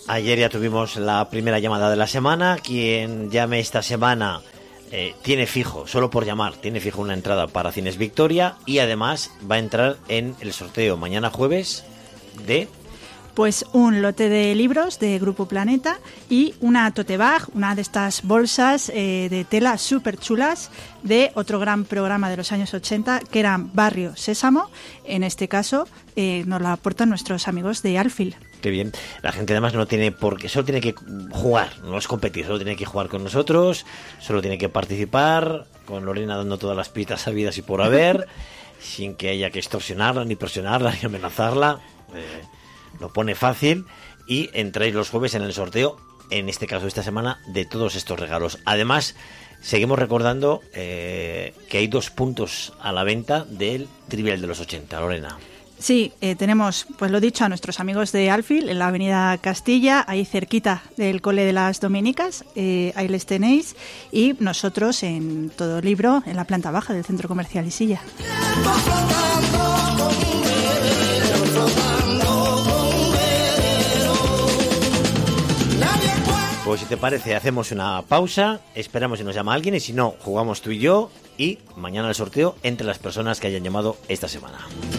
Ayer ya tuvimos la primera llamada de la semana. Quien llame esta semana tiene fijo, solo por llamar, tiene fijo una entrada para Cines Victoria y además va a entrar en el sorteo mañana jueves de... Pues un lote de libros de Grupo Planeta y una tote bag, una de estas bolsas de tela súper chulas de otro gran programa de los años 80 que era Barrio Sésamo. En este caso nos la aportan nuestros amigos de Alfil. Qué bien. La gente además no tiene por qué, solo tiene que jugar, no es competir, solo tiene que jugar con nosotros, solo tiene que participar, con Lorena dando todas las pistas sabidas y por haber, sin que haya que extorsionarla, ni presionarla, ni amenazarla. Lo pone fácil y entráis los jueves en el sorteo, en este caso esta semana, de todos estos regalos. Además, seguimos recordando que hay 2 puntos a la venta del Trivial de los 80, Lorena. Sí, tenemos, pues lo dicho, a nuestros amigos de Alfil, en la avenida Castilla, ahí cerquita del Cole de las Dominicas, ahí les tenéis, y nosotros en Todo Libro, en la planta baja del Centro Comercial Isilla. Pues si te parece, hacemos una pausa, esperamos si nos llama alguien y si no, jugamos tú y yo y mañana el sorteo entre las personas que hayan llamado esta semana.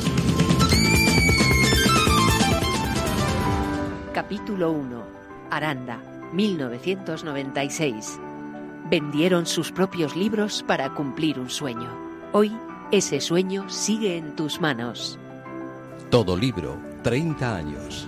Capítulo 1. Aranda, 1996. Vendieron sus propios libros para cumplir un sueño. Hoy, ese sueño sigue en tus manos. Todo Libro, 30 años.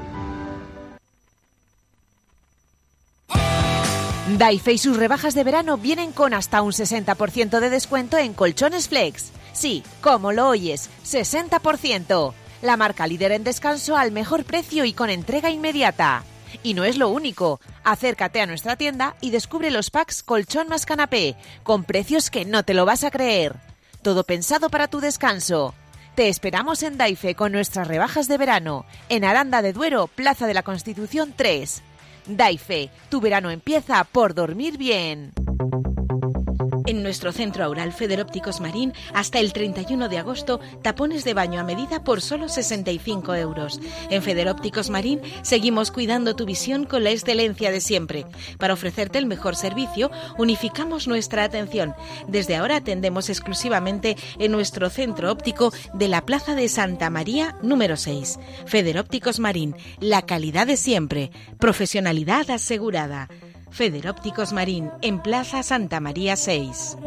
Daife y sus rebajas de verano vienen con hasta un 60% de descuento en colchones Flex. Sí, como lo oyes, 60%. La marca líder en descanso al mejor precio y con entrega inmediata. Y no es lo único. Acércate a nuestra tienda y descubre los packs colchón más canapé, con precios que no te lo vas a creer. Todo pensado para tu descanso. Te esperamos en Daife con nuestras rebajas de verano, en Aranda de Duero, Plaza de la Constitución 3. Daife, tu verano empieza por dormir bien. En nuestro centro Aural Federópticos Marín, hasta el 31 de agosto, tapones de baño a medida por solo 65 euros. En Federópticos Marín seguimos cuidando tu visión con la excelencia de siempre. Para ofrecerte el mejor servicio, unificamos nuestra atención. Desde ahora atendemos exclusivamente en nuestro centro óptico de la Plaza de Santa María, número 6. Federópticos Marín, la calidad de siempre. Profesionalidad asegurada. Federópticos Marín, en Plaza Santa María 6.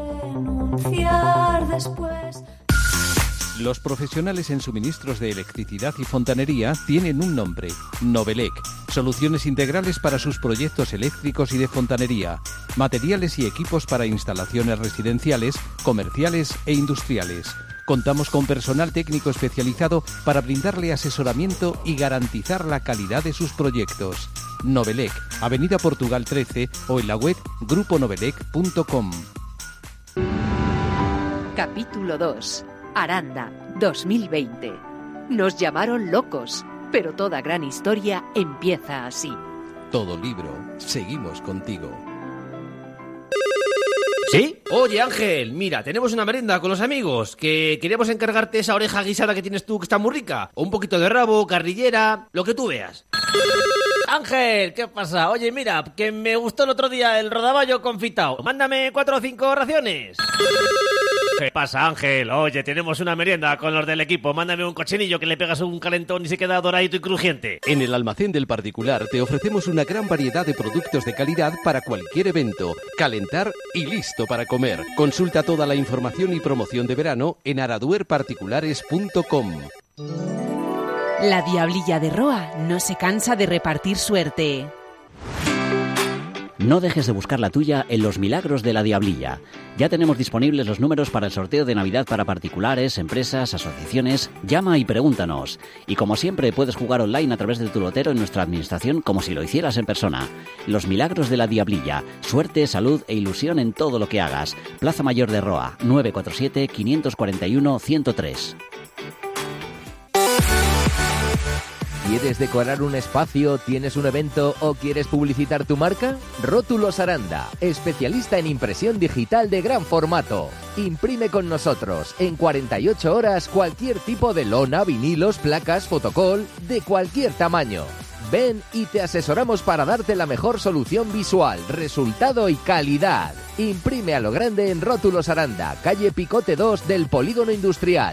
Los profesionales en suministros de electricidad y fontanería tienen un nombre: Novelec. Soluciones integrales para sus proyectos eléctricos y de fontanería. Materiales y equipos para instalaciones residenciales, comerciales e industriales. Contamos con personal técnico especializado para brindarle asesoramiento y garantizar la calidad de sus proyectos. Novelec, Avenida Portugal 13 o en la web gruponovelec.com. Capítulo 2. Aranda, 2020. Nos llamaron locos, pero toda gran historia empieza así. Todo Libro, seguimos contigo. ¿Sí? Oye, Ángel, mira, tenemos una merienda con los amigos, que queríamos encargarte esa oreja guisada que tienes tú, que está muy rica. O un poquito de rabo, carrillera, lo que tú veas. Ángel, ¿qué pasa? Oye, mira, que me gustó el otro día el rodaballo confitado. Mándame 4 o 5 raciones. ¿Qué pasa, Ángel? Oye, tenemos una merienda con los del equipo. Mándame un cochinillo que le pegas un calentón y se queda doradito y crujiente. En el almacén del particular te ofrecemos una gran variedad de productos de calidad para cualquier evento. Calentar y listo para comer. Consulta toda la información y promoción de verano en araduerparticulares.com. La Diablilla de Roa no se cansa de repartir suerte. No dejes de buscar la tuya en Los Milagros de la Diablilla. Ya tenemos disponibles los números para el sorteo de Navidad para particulares, empresas, asociaciones. Llama y pregúntanos. Y como siempre, puedes jugar online a través de tu lotero en nuestra administración como si lo hicieras en persona. Los Milagros de la Diablilla. Suerte, salud e ilusión en todo lo que hagas. Plaza Mayor de Roa, 947-541-103. ¿Quieres decorar un espacio, tienes un evento o quieres publicitar tu marca? Rótulos Aranda, especialista en impresión digital de gran formato. Imprime con nosotros en 48 horas cualquier tipo de lona, vinilos, placas, fotocol, de cualquier tamaño. Ven y te asesoramos para darte la mejor solución visual, resultado y calidad. Imprime a lo grande en Rótulos Aranda, calle Picote 2 del Polígono Industrial.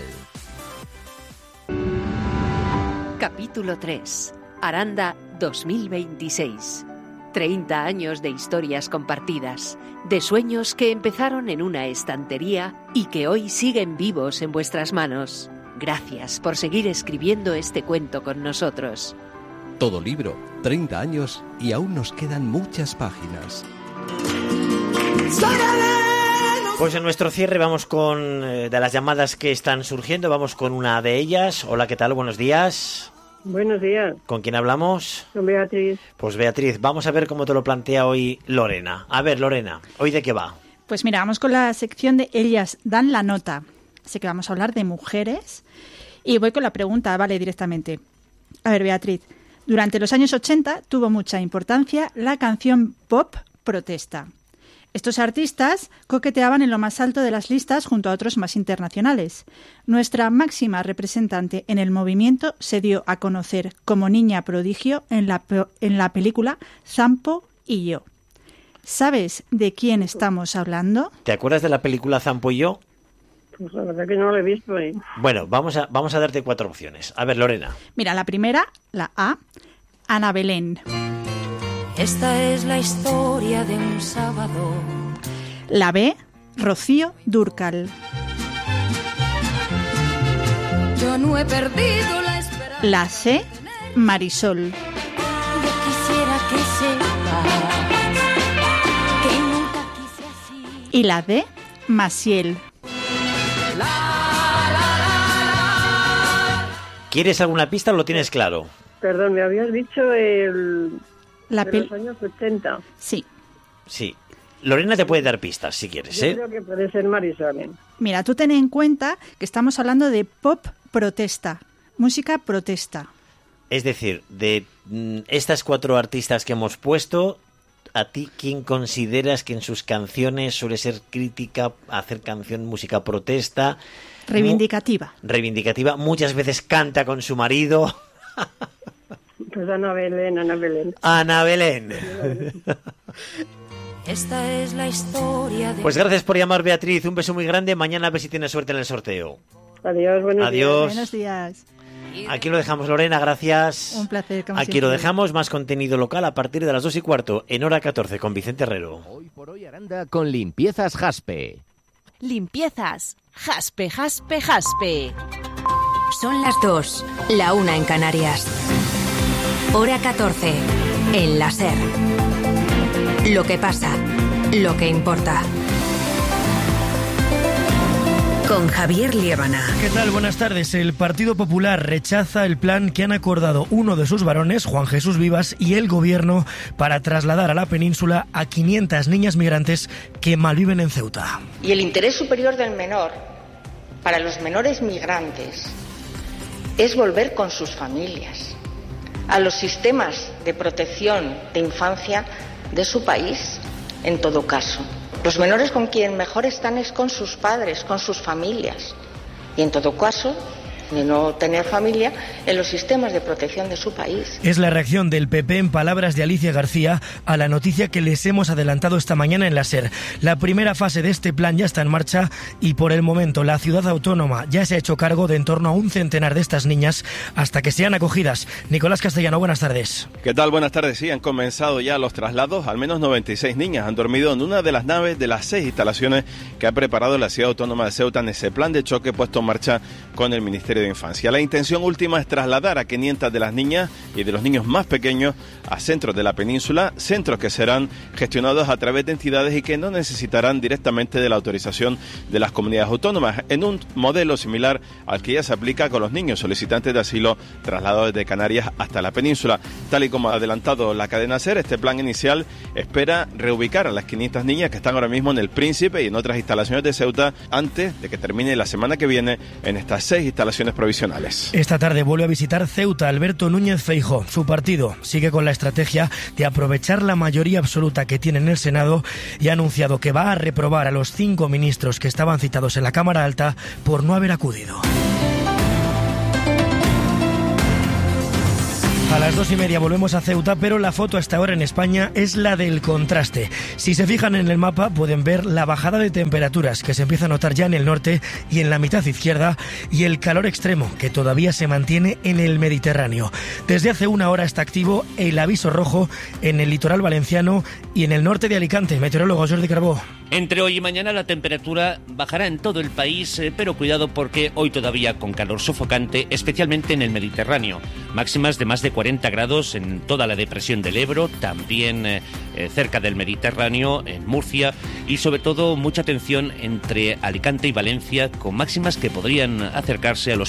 Capítulo 3. Aranda 2026. 30 años de historias compartidas, de sueños que empezaron en una estantería y que hoy siguen vivos en vuestras manos. Gracias por seguir escribiendo este cuento con nosotros. Todo libro, 30 años y aún nos quedan muchas páginas. Pues en nuestro cierre vamos con, de las llamadas que están surgiendo, vamos con una de ellas. Hola, ¿qué tal? Buenos días. Buenos días. ¿Con quién hablamos? Con Beatriz. Pues Beatriz, vamos a ver cómo te lo plantea hoy Lorena. A ver, Lorena, ¿hoy de qué va? Pues mira, vamos con la sección de Ellas dan la nota. Así que vamos a hablar de mujeres. Y voy con la pregunta, vale, directamente. A ver, Beatriz, durante los años 80 tuvo mucha importancia la canción pop protesta. Estos artistas coqueteaban en lo más alto de las listas junto a otros más internacionales. Nuestra máxima representante en el movimiento se dio a conocer como niña prodigio en la película Zampo y yo. ¿Sabes de quién estamos hablando? ¿Te acuerdas de la película Zampo y yo? Pues la verdad que no lo he visto ahí. Bueno, vamos a darte 4 opciones. A ver, Lorena. Mira, la primera, la A, Ana Belén. Esta es la historia de un sábado. La B, Rocío Dúrcal. Yo no he perdido la esperanza. La C, Marisol. Yo quisiera que sepas que nunca quise así. Y la D, Maciel. ¿Quieres alguna pista o lo tienes claro? Perdón, me habías dicho de los años 80. Sí. Sí. Lorena te puede dar pistas si quieres, Yo creo que puede ser Marisol. Mira, tú ten en cuenta que estamos hablando de pop protesta, música protesta. Es decir, de estas 4 artistas que hemos puesto, ¿a ti quién consideras que en sus canciones suele ser crítica, hacer música protesta? Reivindicativa. Reivindicativa, muchas veces canta con su marido. Pues Ana Belén. Ana Belén. Esta es la historia de... Pues gracias por llamar, Beatriz. Un beso muy grande. Mañana a ver si tienes suerte en el sorteo. Adiós, buenos Adiós. días. Buenos días. Aquí lo dejamos, Lorena, gracias. Un placer, como Aquí siempre. lo dejamos, más contenido local a partir de las 2:15, en hora 14, con Vicente Herrero. Hoy por hoy Aranda con Limpiezas Jaspe. Limpiezas. Jaspe, jaspe, jaspe. Son las 2, la 1 en Canarias. Hora 14, en la SER. Lo que pasa, lo que importa. Con Javier Liébana. ¿Qué tal? Buenas tardes. El Partido Popular rechaza el plan que han acordado uno de sus varones, Juan Jesús Vivas, y el Gobierno para trasladar a la península a 500 niñas migrantes que malviven en Ceuta. Y el interés superior del menor, para los menores migrantes, es volver con sus familias a los sistemas de protección de infancia de su país, en todo caso. Los menores con quien mejor están es con sus padres, con sus familias. Y en todo caso, de no tener familia, en los sistemas de protección de su país. Es la reacción del PP, en palabras de Alicia García, a la noticia que les hemos adelantado esta mañana en la SER. La primera fase de este plan ya está en marcha y por el momento la ciudad autónoma ya se ha hecho cargo de en torno a un centenar de estas niñas hasta que sean acogidas. Nicolás Castellano, buenas tardes. ¿Qué tal? Buenas tardes. Sí, han comenzado ya los traslados. Al menos 96 niñas han dormido en una de las naves de las 6 instalaciones que ha preparado la ciudad autónoma de Ceuta en ese plan de choque puesto en marcha con el Ministerio de Infancia. La intención última es trasladar a 500 de las niñas y de los niños más pequeños a centros de la península, centros que serán gestionados a través de entidades y que no necesitarán directamente de la autorización de las comunidades autónomas, en un modelo similar al que ya se aplica con los niños solicitantes de asilo trasladados desde Canarias hasta la península. Tal y como ha adelantado la cadena SER, este plan inicial espera reubicar a las 500 niñas que están ahora mismo en el Príncipe y en otras instalaciones de Ceuta antes de que termine la semana que viene en estas 6 instalaciones provisionales. Esta tarde vuelve a visitar Ceuta Alberto Núñez Feijóo. Su partido sigue con la estrategia de aprovechar la mayoría absoluta que tiene en el Senado y ha anunciado que va a reprobar a los 5 ministros que estaban citados en la Cámara Alta por no haber acudido. A las 2:30 volvemos a Ceuta, pero la foto hasta ahora en España es la del contraste. Si se fijan en el mapa pueden ver la bajada de temperaturas que se empieza a notar ya en el norte y en la mitad izquierda, y el calor extremo que todavía se mantiene en el Mediterráneo. Desde hace una hora está activo el aviso rojo en el litoral valenciano y en el norte de Alicante. Meteorólogo Jordi Carbó. Entre hoy y mañana la temperatura bajará en todo el país, pero cuidado porque hoy todavía con calor sofocante, especialmente en el Mediterráneo. Máximas de más de 40 grados en toda la depresión del Ebro, también cerca del Mediterráneo, en Murcia, y sobre todo mucha tensión entre Alicante y Valencia, con máximas que podrían acercarse a los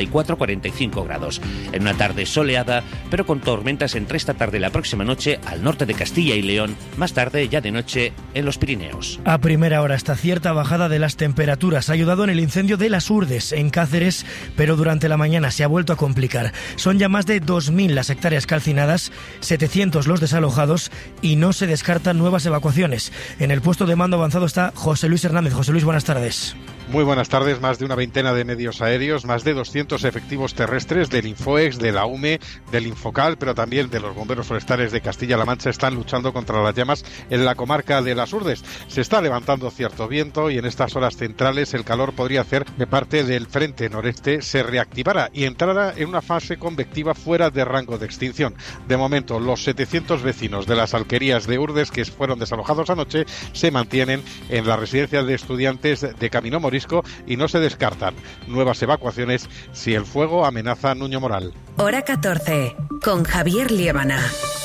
44-45 grados. En una tarde soleada, pero con tormentas entre esta tarde y la próxima noche al norte de Castilla y León, más tarde ya de noche en los Pirineos. A primera hora esta cierta bajada de las temperaturas ha ayudado en el incendio de Las Urdes, en Cáceres, pero durante la mañana se ha vuelto a complicar. Son ya más de 2.000 las hectáreas calcinadas, 700 los desalojados y no se descartan nuevas evacuaciones. En el puesto de mando avanzado está José Luis Hernández. José Luis, buenas tardes. Muy buenas tardes. Más de una veintena de medios aéreos, más de 200 efectivos terrestres del Infoex, de la UME, del Infocal, pero también de los bomberos forestales de Castilla-La Mancha están luchando contra las llamas en la comarca de Las Urdes. Se está levantando cierto viento y en estas horas centrales el calor podría hacer que parte del frente noreste se reactivara y entrara en una fase convectiva fuera de rango de extinción. De momento, los 700 vecinos de las alquerías de Urdes que fueron desalojados anoche se mantienen en la residencia de estudiantes de Camino Morisco y no se descartan nuevas evacuaciones si el fuego amenaza a Nuño Moral. Hora 14, con Javier Liébana.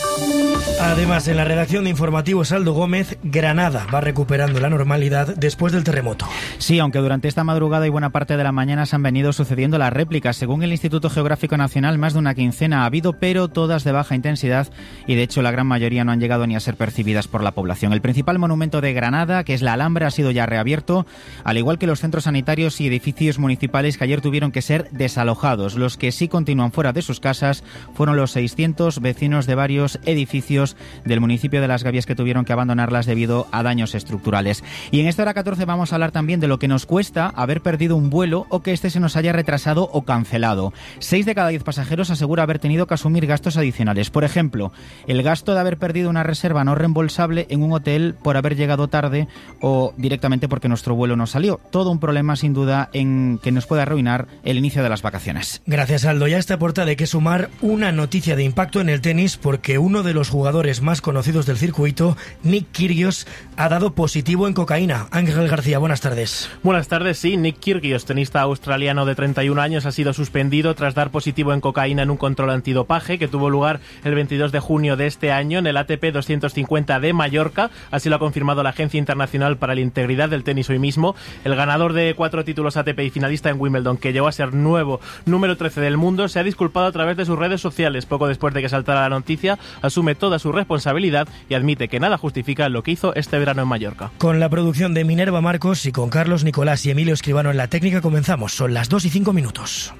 Además, en la redacción de informativos Aldo Gómez, Granada va recuperando la normalidad después del terremoto. Sí, aunque durante esta madrugada y buena parte de la mañana se han venido sucediendo las réplicas. Según el Instituto Geográfico Nacional, más de una quincena ha habido, pero todas de baja intensidad y de hecho la gran mayoría no han llegado ni a ser percibidas por la población. El principal monumento de Granada, que es la Alhambra, ha sido ya reabierto, al igual que los centros sanitarios y edificios municipales que ayer tuvieron que ser desalojados. Los que sí continúan fuera de sus casas fueron los 600 vecinos de varios edificios del municipio de Las Gavias que tuvieron que abandonarlas debido a daños estructurales. Y en esta hora 14 vamos a hablar también de lo que nos cuesta haber perdido un vuelo o que este se nos haya retrasado o cancelado. 6 de cada 10 pasajeros asegura haber tenido que asumir gastos adicionales. Por ejemplo, el gasto de haber perdido una reserva no reembolsable en un hotel por haber llegado tarde o directamente porque nuestro vuelo no salió. Todo un problema sin duda en que nos puede arruinar el inicio de las vacaciones. Gracias, Aldo. Ya a esta portada hay que sumar una noticia de impacto en el tenis porque uno de los jugadores más conocidos del circuito, Nick Kyrgios, ha dado positivo en cocaína. Ángel García, buenas tardes. Buenas tardes, sí. Nick Kyrgios, tenista australiano de 31 años, ha sido suspendido tras dar positivo en cocaína en un control antidopaje que tuvo lugar el 22 de junio de este año en el ATP 250 de Mallorca. Así lo ha confirmado la Agencia Internacional para la Integridad del Tenis hoy mismo. El ganador de 4 títulos ATP y finalista en Wimbledon, que llegó a ser nuevo número 13 del mundo, se ha disculpado a través de sus redes sociales. Poco después de que saltara la noticia, asume toda su responsabilidad y admite que nada justifica lo que hizo este verano en Mallorca. Con la producción de Minerva Marcos y con Carlos Nicolás y Emilio Escribano en la técnica comenzamos. Son las 2:05.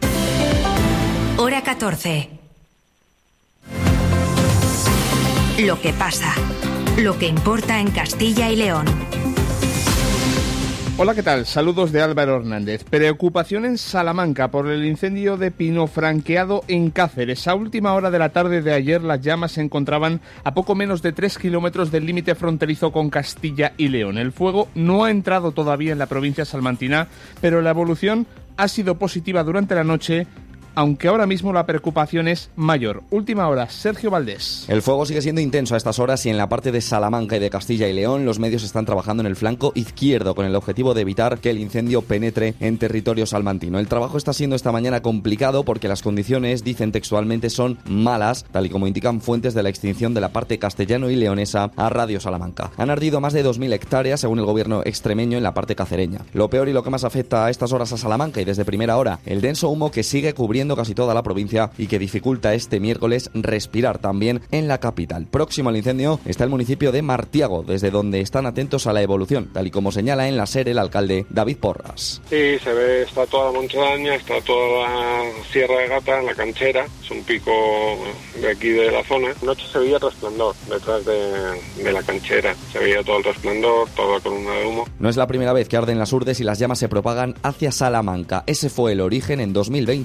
Hora 14. Lo que pasa. Lo que importa en Castilla y León. Hola, ¿qué tal? Saludos de Álvaro Hernández. Preocupación en Salamanca por el incendio de pino franqueado en Cáceres. A última hora de la tarde de ayer las llamas se encontraban a poco menos de 3 kilómetros del límite fronterizo con Castilla y León. El fuego no ha entrado todavía en la provincia salmantina, pero la evolución ha sido positiva durante la noche, aunque ahora mismo la preocupación es mayor. Última hora, Sergio Valdés. El fuego sigue siendo intenso a estas horas y en la parte de Salamanca y de Castilla y León los medios están trabajando en el flanco izquierdo con el objetivo de evitar que el incendio penetre en territorio salmantino. El trabajo está siendo esta mañana complicado porque las condiciones, dicen textualmente, son malas, tal y como indican fuentes de la extinción de la parte castellano y leonesa a Radio Salamanca. Han ardido más de 2.000 hectáreas según el gobierno extremeño en la parte cacereña. Lo peor y lo que más afecta a estas horas a Salamanca y desde primera hora, el denso humo que sigue cubriendo casi toda la provincia y que dificulta este miércoles respirar también en la capital. Próximo al incendio está el municipio de Martiago, desde donde están atentos a la evolución, tal y como señala en la SER el alcalde David Porras. Sí, se ve, está toda la montaña, está toda la Sierra de Gata, la Canchera, es un pico de aquí de la zona. Anoche se veía resplandor detrás de la Canchera, se veía todo el resplandor, toda la columna de humo. No es la primera vez que arden las Urdes y las llamas se propagan hacia Salamanca. Ese fue el origen en 2022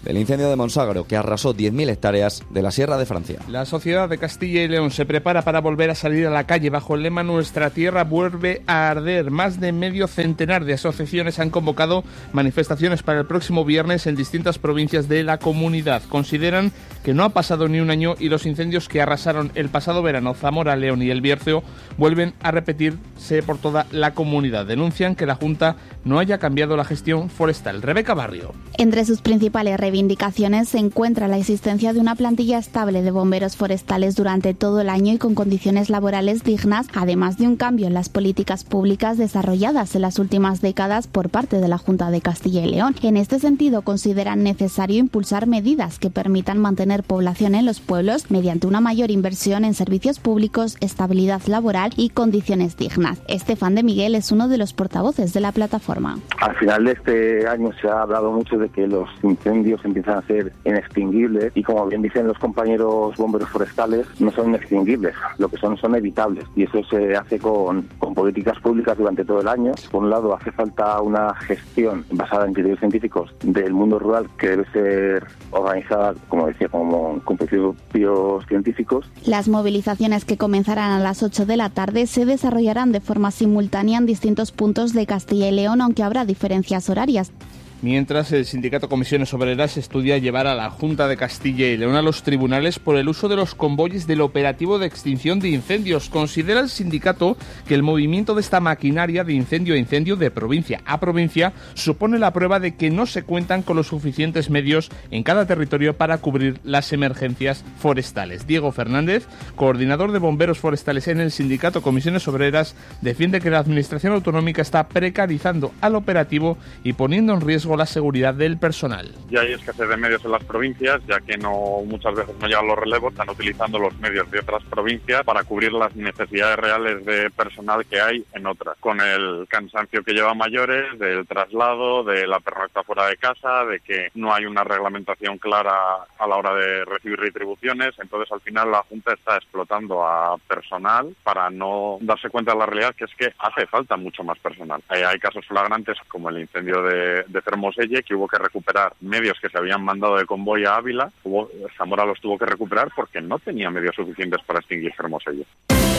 del incendio de Monsagro, que arrasó 10.000 hectáreas de la Sierra de Francia. La sociedad de Castilla y León se prepara para volver a salir a la calle bajo el lema "Nuestra tierra vuelve a arder". Más de medio centenar de asociaciones han convocado manifestaciones para el próximo viernes en distintas provincias de la comunidad. Consideran que no ha pasado ni un año y los incendios que arrasaron el pasado verano Zamora, León y El Bierzo vuelven a repetirse por toda la comunidad. Denuncian que la Junta no haya cambiado la gestión forestal. Rebeca Barrio. Entre sus principales reivindicaciones se encuentra la existencia de una plantilla estable de bomberos forestales durante todo el año y con condiciones laborales dignas, además de un cambio en las políticas públicas desarrolladas en las últimas décadas por parte de la Junta de Castilla y León. En este sentido, consideran necesario impulsar medidas que permitan mantener población en los pueblos mediante una mayor inversión en servicios públicos, estabilidad laboral y condiciones dignas. Estefan de Miguel es uno de los portavoces de la plataforma. Al final de este año se ha hablado mucho de que los incendios empiezan a ser inextinguibles y, como bien dicen los compañeros bomberos forestales, no son inextinguibles, lo que son evitables, y eso se hace con políticas públicas durante todo el año. Por un lado, hace falta una gestión basada en criterios científicos del mundo rural que debe ser organizada, como decía, con principios científicos. Las movilizaciones, que comenzarán a las 8 de la tarde, se desarrollarán de forma simultánea en distintos puntos de Castilla y León, aunque habrá diferencias horarias. Mientras, el sindicato Comisiones Obreras estudia llevar a la Junta de Castilla y León a los tribunales por el uso de los convoyes del operativo de extinción de incendios. Considera el sindicato que el movimiento de esta maquinaria de incendio a incendio, de provincia a provincia, supone la prueba de que no se cuentan con los suficientes medios en cada territorio para cubrir las emergencias forestales. Diego Fernández, coordinador de bomberos forestales en el sindicato Comisiones Obreras, defiende que la administración autonómica está precarizando al operativo y poniendo en riesgo la seguridad del personal. Ya hay escasez de medios en las provincias, ya que muchas veces no llegan los relevos, están utilizando los medios de otras provincias para cubrir las necesidades reales de personal que hay en otras, con el cansancio que lleva mayores, del traslado, de la pernocta fuera de casa, de que no hay una reglamentación clara a la hora de recibir retribuciones. Entonces, al final, la Junta está explotando a personal para no darse cuenta de la realidad, que es que hace falta mucho más personal. Hay casos flagrantes como el incendio de Fermoselle, que hubo que recuperar medios que se habían mandado de convoy a Ávila. Zamora los tuvo que recuperar porque no tenía medios suficientes para extinguir Fermoselle.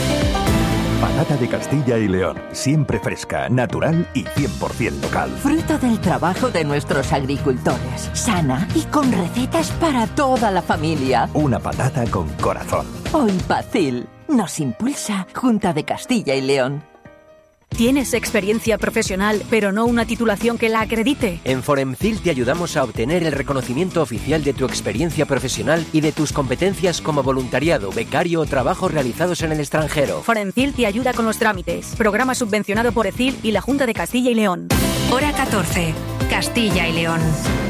Patata de Castilla y León, siempre fresca, natural y 100% local. Fruto del trabajo de nuestros agricultores, sana y con recetas para toda la familia. Una patata con corazón. Hoy Pacil nos impulsa Junta de Castilla y León. ¿Tienes experiencia profesional, pero no una titulación que la acredite? En Foremcil te ayudamos a obtener el reconocimiento oficial de tu experiencia profesional y de tus competencias como voluntariado, becario o trabajos realizados en el extranjero. Foremcil te ayuda con los trámites. Programa subvencionado por ECIL y la Junta de Castilla y León. Hora 14. Castilla y León.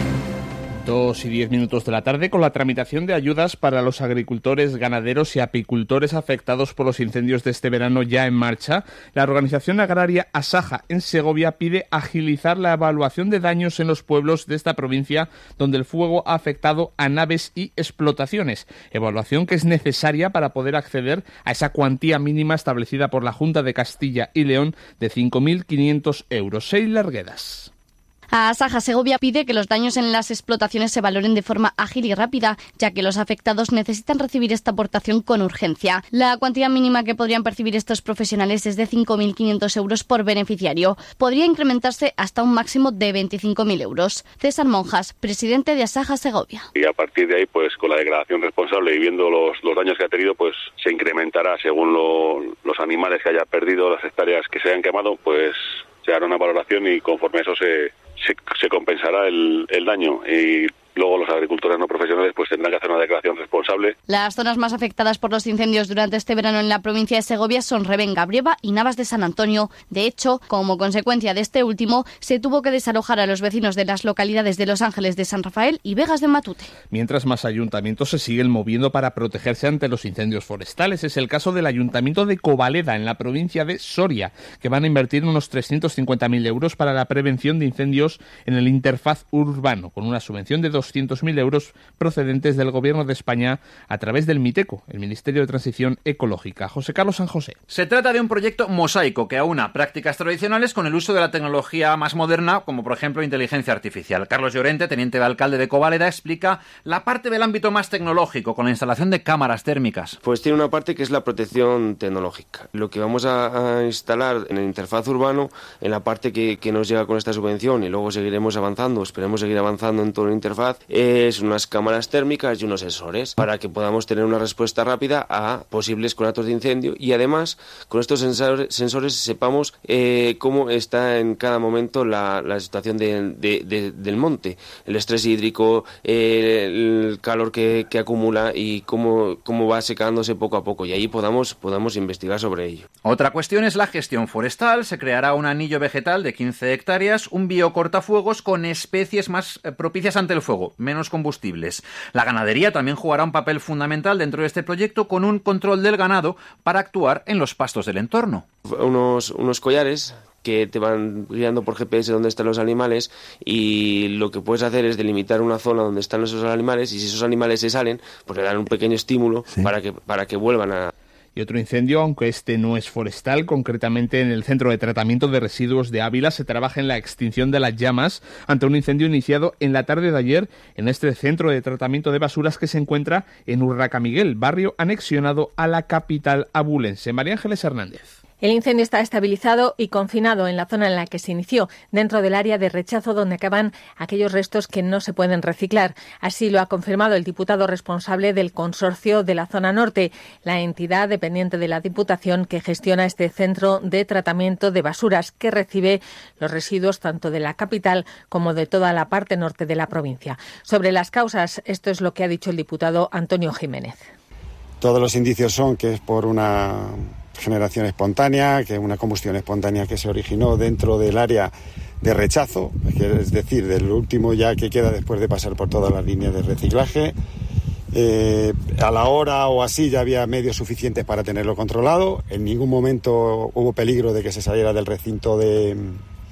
2:10 de la tarde, con la tramitación de ayudas para los agricultores, ganaderos y apicultores afectados por los incendios de este verano ya en marcha, la organización agraria Asaja en Segovia pide agilizar la evaluación de daños en los pueblos de esta provincia donde el fuego ha afectado a naves y explotaciones. Evaluación que es necesaria para poder acceder a esa cuantía mínima establecida por la Junta de Castilla y León de 5.500 euros. Sheila Arguedas. Asaja Segovia pide que los daños en las explotaciones se valoren de forma ágil y rápida, ya que los afectados necesitan recibir esta aportación con urgencia. La cuantía mínima que podrían percibir estos profesionales es de 5.500 euros por beneficiario. Podría incrementarse hasta un máximo de 25.000 euros. César Monjas, presidente de Asaja Segovia. Y a partir de ahí, pues con la declaración responsable y viendo los daños que ha tenido, pues se incrementará según los animales que haya perdido, las hectáreas que se hayan quemado, pues se hará una valoración y conforme a eso se compensará el daño, y luego los agricultores no profesionales pues tendrán que hacer una declaración responsable. Las zonas más afectadas por los incendios durante este verano en la provincia de Segovia son Revenga, Brieva y Navas de San Antonio. De hecho, como consecuencia de este último, se tuvo que desalojar a los vecinos de las localidades de Los Ángeles de San Rafael y Vegas de Matute. Mientras, más ayuntamientos se siguen moviendo para protegerse ante los incendios forestales. Es el caso del ayuntamiento de Covaleda, en la provincia de Soria, que van a invertir unos 350.000 euros para la prevención de incendios en el interfaz urbano, con una subvención de 200.000 200.000 euros procedentes del Gobierno de España a través del MITECO, el Ministerio de Transición Ecológica. José Carlos San José. Se trata de un proyecto mosaico que aúna prácticas tradicionales con el uso de la tecnología más moderna, como por ejemplo inteligencia artificial. Carlos Llorente, teniente de alcalde de Covaleda, explica la parte del ámbito más tecnológico, con la instalación de cámaras térmicas. Pues tiene una parte que es la protección tecnológica. Lo que vamos a instalar en el interfaz urbano, en la parte que nos llega con esta subvención, y luego seguiremos avanzando, esperemos seguir avanzando en todo el interfaz, es unas cámaras térmicas y unos sensores para que podamos tener una respuesta rápida a posibles conatos de incendio, y además con estos sensores sepamos cómo está en cada momento la situación del monte, el estrés hídrico, el calor que acumula y cómo va secándose poco a poco, y ahí podamos investigar sobre ello. Otra cuestión es la gestión forestal. Se creará un anillo vegetal de 15 hectáreas, un biocortafuegos con especies más propicias ante el fuego, menos combustibles. La ganadería también jugará un papel fundamental dentro de este proyecto, con un control del ganado para actuar en los pastos del entorno. Unos collares que te van guiando por GPS dónde están los animales, y lo que puedes hacer es delimitar una zona donde están esos animales, y si esos animales se salen, pues le dan un pequeño estímulo para que vuelvan a... Y otro incendio, aunque este no es forestal, concretamente en el Centro de Tratamiento de Residuos de Ávila, se trabaja en la extinción de las llamas ante un incendio iniciado en la tarde de ayer en este centro de tratamiento de basuras que se encuentra en Urraca Miguel, barrio anexionado a la capital abulense. María Ángeles Hernández. El incendio está estabilizado y confinado en la zona en la que se inició, dentro del área de rechazo donde acaban aquellos restos que no se pueden reciclar. Así lo ha confirmado el diputado responsable del consorcio de la zona norte, la entidad dependiente de la Diputación que gestiona este centro de tratamiento de basuras, que recibe los residuos tanto de la capital como de toda la parte norte de la provincia. Sobre las causas, esto es lo que ha dicho el diputado Antonio Jiménez. Todos los indicios son que es por una generación espontánea, que una combustión espontánea que se originó dentro del área de rechazo, es decir, del último ya que queda después de pasar por todas las líneas de reciclaje. A la hora o así ya había medios suficientes para tenerlo controlado. En ningún momento hubo peligro de que se saliera del recinto del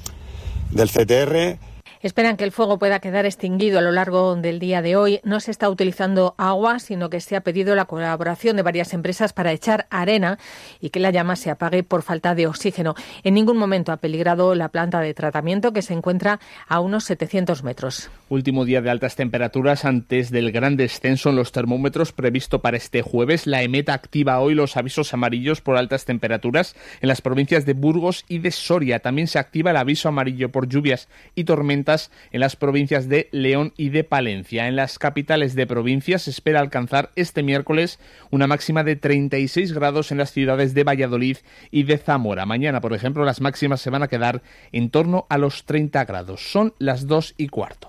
CTR. Esperan que el fuego pueda quedar extinguido a lo largo del día de hoy. No se está utilizando agua, sino que se ha pedido la colaboración de varias empresas para echar arena y que la llama se apague por falta de oxígeno. En ningún momento ha peligrado la planta de tratamiento, que se encuentra a unos 700 metros. Último día de altas temperaturas antes del gran descenso en los termómetros previsto para este jueves. La EMET activa hoy los avisos amarillos por altas temperaturas en las provincias de Burgos y de Soria. También se activa el aviso amarillo por lluvias y tormentas en las provincias de León y de Palencia. En las capitales de provincia se espera alcanzar este miércoles una máxima de 36 grados en las ciudades de Valladolid y de Zamora. Mañana, por ejemplo, las máximas se van a quedar en torno a los 30 grados. Son las 2:15.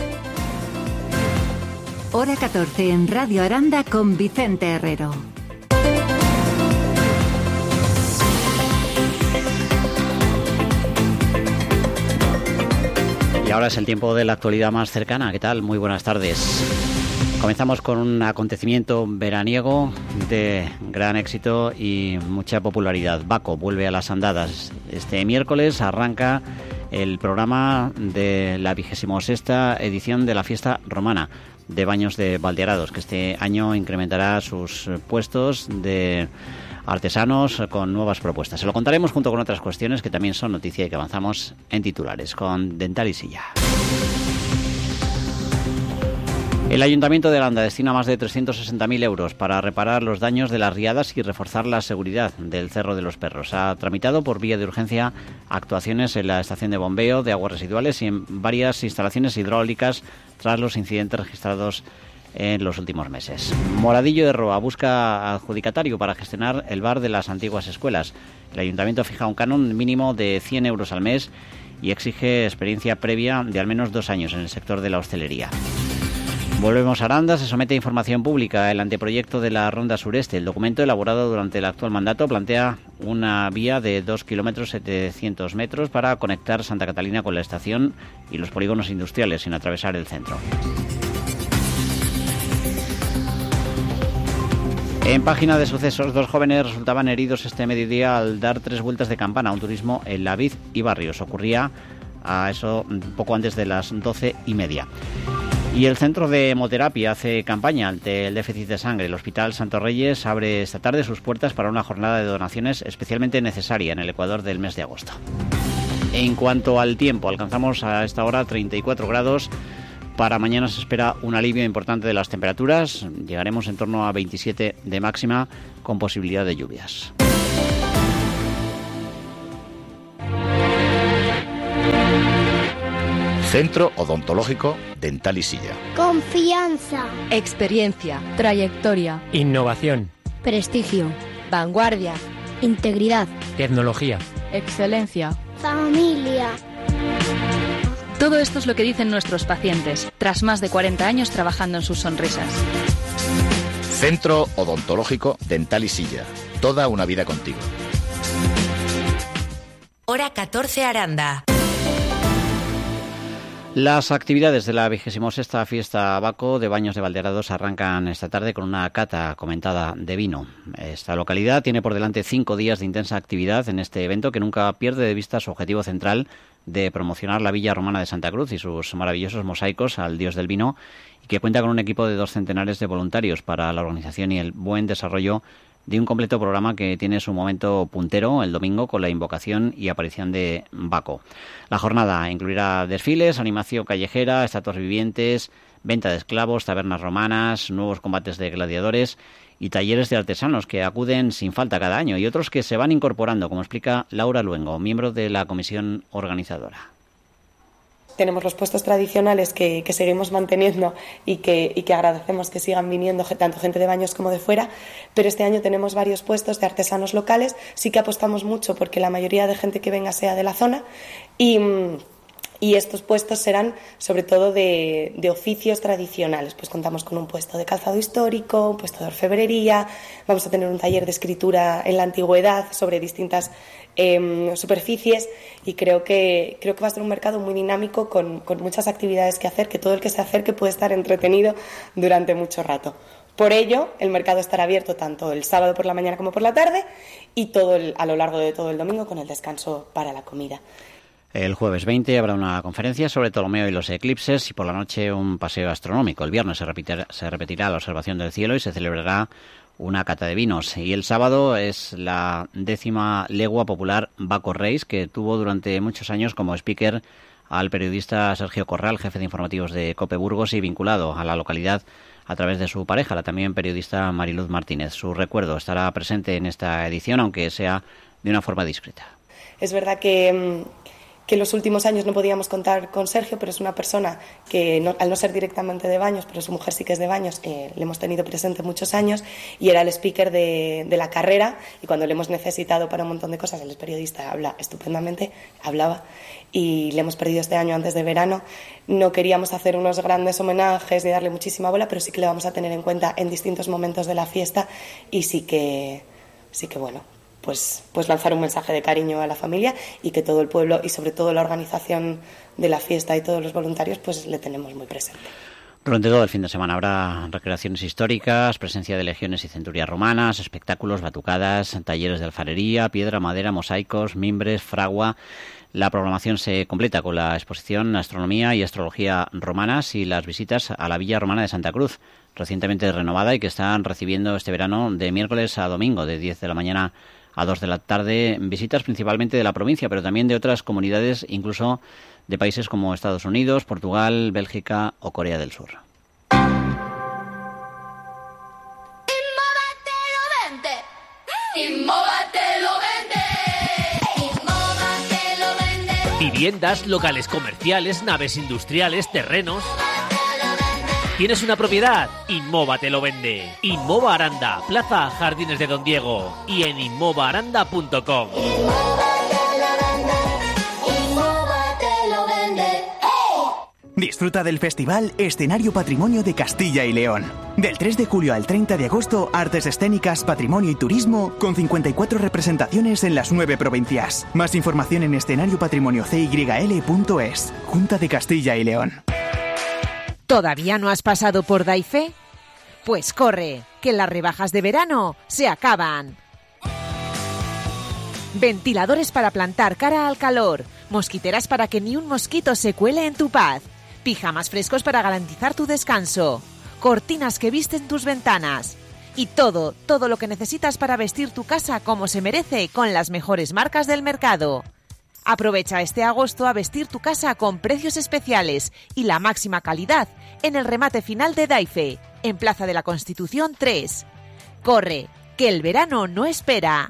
Hora 14 en Radio Aranda con Vicente Herrero. Y ahora es el tiempo de la actualidad más cercana. ¿Qué tal? Muy buenas tardes. Comenzamos con un acontecimiento veraniego de gran éxito y mucha popularidad. Baco vuelve a las andadas. Este miércoles arranca el programa de la 26ª edición de la fiesta romana de Baños de Valdearados, que este año incrementará sus puestos de artesanos con nuevas propuestas. Se lo contaremos junto con otras cuestiones que también son noticia y que avanzamos en titulares con Dental y Silla. El Ayuntamiento de Aranda destina más de 360.000 euros para reparar los daños de las riadas y reforzar la seguridad del Cerro de los Perros. Ha tramitado por vía de urgencia actuaciones en la estación de bombeo de aguas residuales y en varias instalaciones hidráulicas tras los incidentes registrados en los últimos meses. Moradillo de Roa busca adjudicatario para gestionar el bar de las antiguas escuelas. El Ayuntamiento fija un canon mínimo de 100 euros al mes y exige experiencia previa de al menos 2 años en el sector de la hostelería. Volvemos a Aranda. Se somete a información pública el anteproyecto de la Ronda Sureste. El documento, elaborado durante el actual mandato, plantea una vía de 2 kilómetros 700 metros para conectar Santa Catalina con la estación y los polígonos industriales sin atravesar el centro. En página de sucesos, 2 jóvenes resultaban heridos este mediodía al dar 3 vueltas de campana a un turismo en La Vid y Barrios. Ocurría a eso poco antes de las 12:30. Y el Centro de Hemoterapia hace campaña ante el déficit de sangre. El Hospital Santos Reyes abre esta tarde sus puertas para una jornada de donaciones especialmente necesaria en el Ecuador del mes de agosto. En cuanto al tiempo, alcanzamos a esta hora 34 grados. Para mañana se espera un alivio importante de las temperaturas. Llegaremos en torno a 27 de máxima con posibilidad de lluvias. Centro Odontológico Dental y Silla. Confianza. Experiencia. Trayectoria. Innovación. Prestigio. Vanguardia. Integridad. Tecnología. Excelencia. Familia. Todo esto es lo que dicen nuestros pacientes, tras más de 40 años trabajando en sus sonrisas. Centro Odontológico Dental y Silla. Toda una vida contigo. Hora 14 Aranda. Las actividades de la 26ª fiesta Baco de Baños de Valderados arrancan esta tarde con una cata comentada de vino. Esta localidad tiene por delante 5 días de intensa actividad en este evento que nunca pierde de vista su objetivo central de promocionar la Villa Romana de Santa Cruz y sus maravillosos mosaicos al dios del vino, y que cuenta con un equipo de 2 centenares de voluntarios para la organización y el buen desarrollo de un completo programa que tiene su momento puntero el domingo con la invocación y aparición de Baco. La jornada incluirá desfiles, animación callejera, estatuas vivientes, venta de esclavos, tabernas romanas, nuevos combates de gladiadores y talleres de artesanos que acuden sin falta cada año y otros que se van incorporando, como explica Laura Luengo, miembro de la comisión organizadora. Tenemos los puestos tradicionales que seguimos manteniendo y que agradecemos que sigan viniendo tanto gente de Baños como de fuera, pero este año tenemos varios puestos de artesanos locales. Sí que apostamos mucho porque la mayoría de gente que venga sea de la zona y estos puestos serán sobre todo de oficios tradicionales. Pues contamos con un puesto de calzado histórico, un puesto de orfebrería, vamos a tener un taller de escritura en la antigüedad sobre distintas superficies, y creo que va a ser un mercado muy dinámico con muchas actividades que hacer, que todo el que se acerque puede estar entretenido durante mucho rato. Por ello, el mercado estará abierto tanto el sábado por la mañana como por la tarde y a lo largo de todo el domingo, con el descanso para la comida. El jueves 20 habrá una conferencia sobre Ptolomeo y los eclipses, y por la noche un paseo astronómico. El viernes se repetirá la observación del cielo y se celebrará una cata de vinos. Y el sábado es la 10ª legua popular Baco Race, que tuvo durante muchos años como speaker al periodista Sergio Corral, jefe de informativos de COPE Burgos y vinculado a la localidad a través de su pareja, la también periodista Mariluz Martínez. Su recuerdo estará presente en esta edición, aunque sea de una forma discreta. Es verdad que en los últimos años no podíamos contar con Sergio, pero es una persona que, al no ser directamente de Baños, pero su mujer sí que es de Baños, le hemos tenido presente muchos años, y era el speaker de la carrera, y cuando le hemos necesitado para un montón de cosas, él es periodista, habla estupendamente, hablaba, y le hemos perdido este año antes de verano. No queríamos hacer unos grandes homenajes ni darle muchísima bola, pero sí que le vamos a tener en cuenta en distintos momentos de la fiesta, y sí que bueno, pues lanzar un mensaje de cariño a la familia, y que todo el pueblo y sobre todo la organización de la fiesta y todos los voluntarios pues le tenemos muy presente. Durante todo el fin de semana habrá recreaciones históricas, presencia de legiones y centurias romanas, espectáculos, batucadas, talleres de alfarería, piedra, madera, mosaicos, mimbres, fragua. La programación se completa con la exposición Astronomía y Astrología Romanas y las visitas a la Villa Romana de Santa Cruz, recientemente renovada y que están recibiendo este verano de miércoles a domingo, de 10 de la mañana a 2 de la tarde, visitas principalmente de la provincia, pero también de otras comunidades, incluso de países como Estados Unidos, Portugal, Bélgica o Corea del Sur. Viviendas, locales comerciales, naves industriales, terrenos. ¿Tienes una propiedad? Inmova te lo vende. Inmova Aranda, Plaza Jardines de Don Diego, y en inmovaaranda.com. Disfruta del festival Escenario Patrimonio de Castilla y León. Del 3 de julio al 30 de agosto, artes escénicas, patrimonio y turismo, con 54 representaciones en las 9 provincias. Más información en escenariopatrimoniocyl.es. Junta de Castilla y León. ¿Todavía no has pasado por Daife? Pues corre, que las rebajas de verano se acaban. Ventiladores para plantar cara al calor, mosquiteras para que ni un mosquito se cuele en tu paz, pijamas frescos para garantizar tu descanso, cortinas que visten tus ventanas y todo lo que necesitas para vestir tu casa como se merece con las mejores marcas del mercado. Aprovecha este agosto a vestir tu casa con precios especiales y la máxima calidad en el remate final de Daife, en Plaza de la Constitución 3. Corre, que el verano no espera.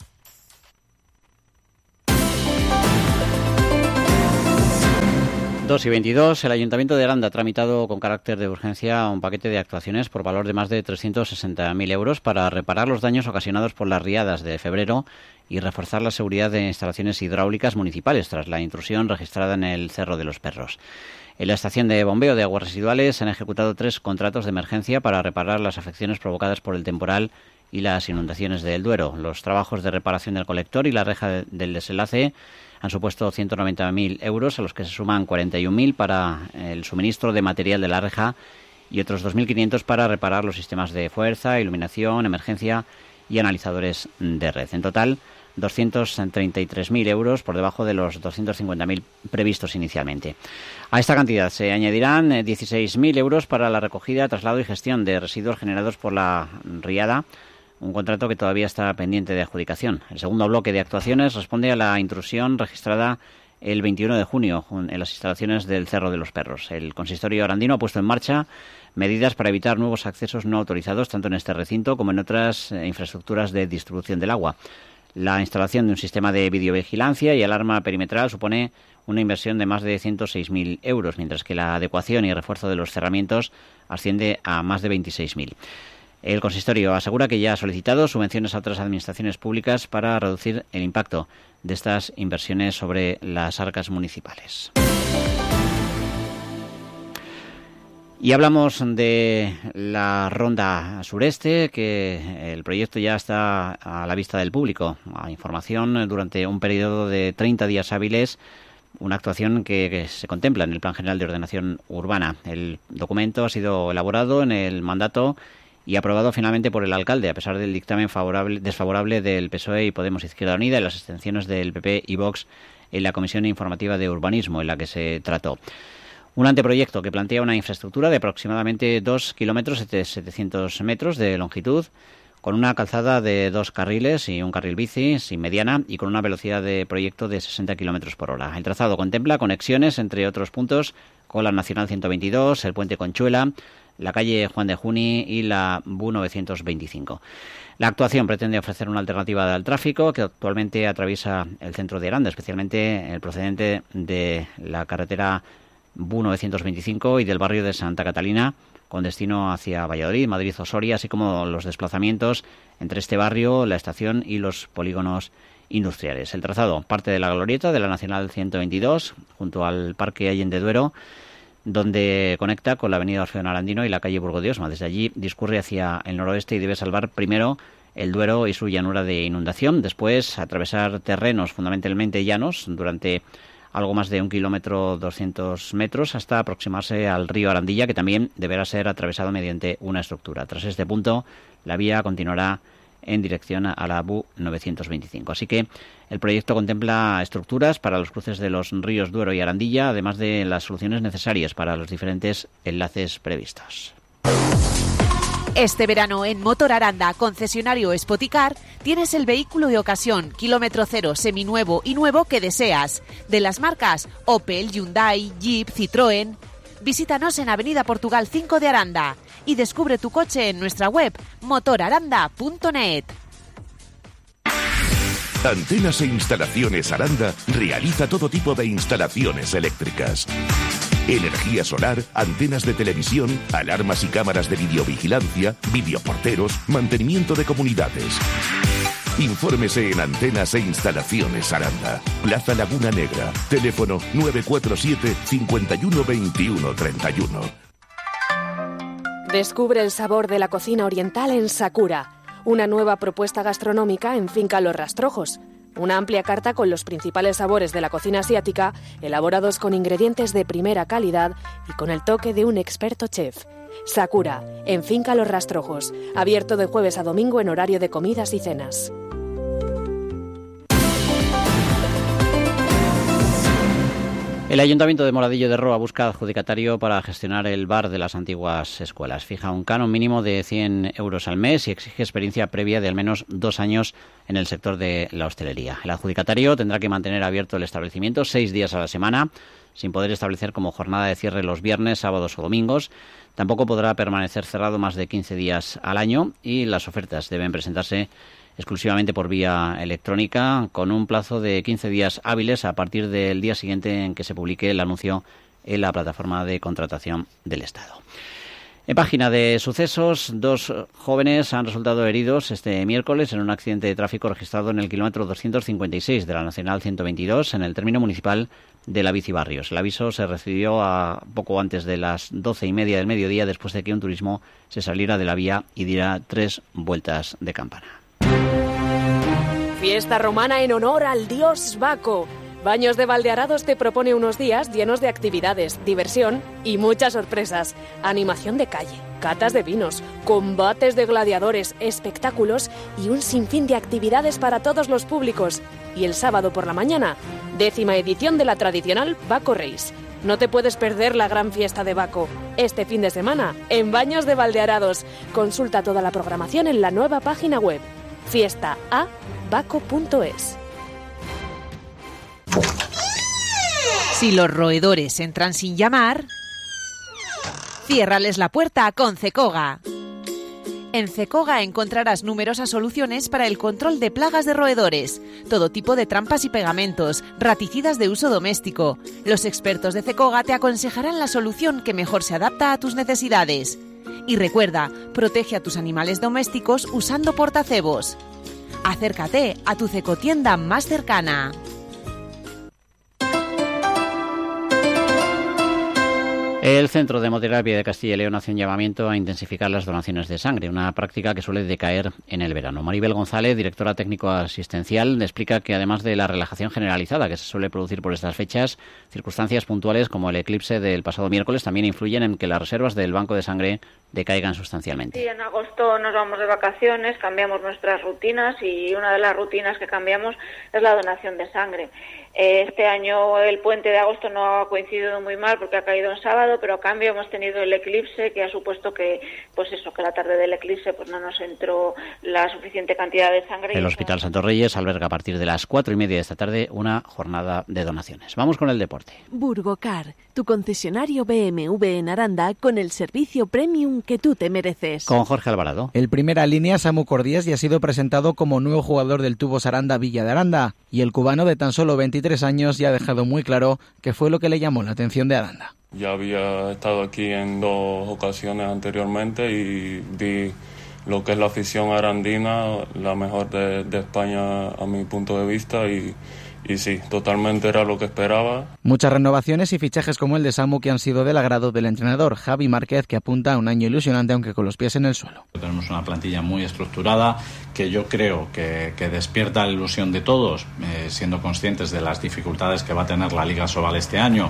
2:22, el Ayuntamiento de Aranda ha tramitado con carácter de urgencia un paquete de actuaciones por valor de más de 360.000 euros para reparar los daños ocasionados por las riadas de febrero y reforzar la seguridad de instalaciones hidráulicas municipales tras la intrusión registrada en el Cerro de los Perros. En la estación de bombeo de aguas residuales se han ejecutado 3 contratos de emergencia para reparar las afecciones provocadas por el temporal y las inundaciones del Duero. Los trabajos de reparación del colector y la reja del desenlace han supuesto 190.000 euros, a los que se suman 41.000 para el suministro de material de la reja y otros 2.500 para reparar los sistemas de fuerza, iluminación, emergencia y analizadores de red. En total, 233.000 euros por debajo de los 250.000 previstos inicialmente. A esta cantidad se añadirán 16.000 euros para la recogida, traslado y gestión de residuos generados por la riada, un contrato que todavía está pendiente de adjudicación. El segundo bloque de actuaciones responde a la intrusión registrada el 21 de junio en las instalaciones del Cerro de los Perros. El consistorio arandino ha puesto en marcha medidas para evitar nuevos accesos no autorizados tanto en este recinto como en otras infraestructuras de distribución del agua. La instalación de un sistema de videovigilancia y alarma perimetral supone una inversión de más de 106.000 euros, mientras que la adecuación y refuerzo de los cerramientos asciende a más de 26.000. El consistorio asegura que ya ha solicitado subvenciones a otras administraciones públicas para reducir el impacto de estas inversiones sobre las arcas municipales. Y hablamos de la Ronda Sureste, que el proyecto ya está a la vista del público. A información durante un periodo de 30 días hábiles, una actuación que se contempla en el Plan General de Ordenación Urbana. El documento ha sido elaborado en el mandato y aprobado finalmente por el alcalde, a pesar del dictamen desfavorable del PSOE y Podemos Izquierda Unida y las abstenciones del PP y Vox en la Comisión Informativa de Urbanismo en la que se trató. Un anteproyecto que plantea una infraestructura de aproximadamente 2 kilómetros 700 metros de longitud, con una calzada de 2 carriles y un carril bici sin mediana y con una velocidad de proyecto de 60 kilómetros por hora. El trazado contempla conexiones, entre otros puntos, con la Nacional 122, el Puente Conchuela, la calle Juan de Juni y la BU 925. La actuación pretende ofrecer una alternativa al tráfico que actualmente atraviesa el centro de Aranda, especialmente el procedente de la carretera BU 925 y del barrio de Santa Catalina, con destino hacia Valladolid, Madrid o Soria, así como los desplazamientos entre este barrio, la estación y los polígonos industriales. El trazado parte de la glorieta de la Nacional 122, junto al Parque Allende Duero, donde conecta con la avenida Orfeo Narandino y la calle Burgo de Osma. Desde allí discurre hacia el noroeste y debe salvar primero el Duero y su llanura de inundación, después atravesar terrenos fundamentalmente llanos durante algo más de 1 kilómetro 200 metros hasta aproximarse al río Arandilla, que también deberá ser atravesado mediante una estructura. Tras este punto, la vía continuará en dirección a la BU 925. Así que el proyecto contempla estructuras para los cruces de los ríos Duero y Arandilla, además de las soluciones necesarias para los diferentes enlaces previstos. Este verano en Motor Aranda, concesionario Spoticar, tienes el vehículo de ocasión, kilómetro cero, seminuevo y nuevo que deseas. De las marcas Opel, Hyundai, Jeep, Citroën. Visítanos en Avenida Portugal 5 de Aranda y descubre tu coche en nuestra web motoraranda.net. Antenas e Instalaciones Aranda realiza todo tipo de instalaciones eléctricas. Energía solar, antenas de televisión, alarmas y cámaras de videovigilancia, videoporteros, mantenimiento de comunidades. Infórmese en Antenas e Instalaciones Aranda, Plaza Laguna Negra, teléfono 947 51 21 31. Descubre el sabor de la cocina oriental en Sakura, una nueva propuesta gastronómica en Finca Los Rastrojos. Una amplia carta con los principales sabores de la cocina asiática, elaborados con ingredientes de primera calidad y con el toque de un experto chef. Sakura, en Finca Los Rastrojos, abierto de jueves a domingo en horario de comidas y cenas. El Ayuntamiento de Moradillo de Roa busca adjudicatario para gestionar el bar de las antiguas escuelas. Fija un canon mínimo de 100 euros al mes y exige experiencia previa de al menos 2 años en el sector de la hostelería. El adjudicatario tendrá que mantener abierto el establecimiento 6 días a la semana, sin poder establecer como jornada de cierre los viernes, sábados o domingos. Tampoco podrá permanecer cerrado más de 15 días al año y las ofertas deben presentarse exclusivamente por vía electrónica, con un plazo de 15 días hábiles a partir del día siguiente en que se publique el anuncio en la plataforma de contratación del Estado. En página de sucesos, 2 jóvenes han resultado heridos este miércoles en un accidente de tráfico registrado en el kilómetro 256 de la Nacional 122 en el término municipal de La Bicibarrios. El aviso se recibió a poco antes de las 12:30 del mediodía, después de que un turismo se saliera de la vía y diera 3 vueltas de campana. Fiesta romana en honor al dios Baco. Baños de Valdearados te propone unos días llenos de actividades, diversión y muchas sorpresas. Animación de calle, catas de vinos, combates de gladiadores, espectáculos y un sinfín de actividades para todos los públicos. Y el sábado por la mañana, 10ª edición de la tradicional Baco Race. No te puedes perder la gran fiesta de Baco. Este fin de semana, en Baños de Valdearados. Consulta toda la programación en la nueva página web, fiestaabaco.es. Si los roedores entran sin llamar, ciérrales la puerta con Cecoga. En Cecoga encontrarás numerosas soluciones para el control de plagas de roedores, todo tipo de trampas y pegamentos, raticidas de uso doméstico. Los expertos de Cecoga te aconsejarán la solución que mejor se adapta a tus necesidades. Y recuerda, protege a tus animales domésticos usando portacebos. Acércate a tu Cecotienda más cercana. El Centro de Hemoterapia de Castilla y León hace un llamamiento a intensificar las donaciones de sangre, una práctica que suele decaer en el verano. Maribel González, directora técnico-asistencial, explica que además de la relajación generalizada que se suele producir por estas fechas, circunstancias puntuales como el eclipse del pasado miércoles también influyen en que las reservas del banco de sangre decaigan sustancialmente. Sí, en agosto nos vamos de vacaciones, cambiamos nuestras rutinas y una de las rutinas que cambiamos es la donación de sangre. Este año el puente de agosto no ha coincidido muy mal porque ha caído en sábado, pero a cambio hemos tenido el eclipse que ha supuesto que, que la tarde del eclipse no nos entró la suficiente cantidad de sangre. El Hospital Santo Reyes alberga a partir de las 4:30 de esta tarde una jornada de donaciones. Vamos con el deporte. Burgocar, tu concesionario BMW en Aranda con el servicio premium que tú te mereces. Con Jorge Alvarado. El primera línea, Samu Cordías, ya ha sido presentado como nuevo jugador del Tubos Aranda Villa de Aranda y el cubano de tan solo 23 años ya ha dejado muy claro qué fue lo que le llamó la atención de Aranda. Ya había estado aquí en 2 ocasiones anteriormente y vi lo que es la afición arandina, la mejor de España a mi punto de vista y sí, totalmente era lo que esperaba. Muchas renovaciones y fichajes como el de Samu que han sido del agrado del entrenador Javi Márquez, que apunta a un año ilusionante aunque con los pies en el suelo. Tenemos una plantilla muy estructurada que yo creo que despierta la ilusión de todos, siendo conscientes de las dificultades que va a tener la Liga Sobal este año.